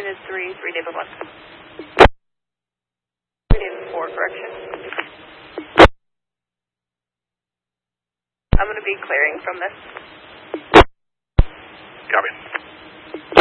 unit 3, 3 David 1. 3 David 4, correction. I'm going to be clearing from this. Copy.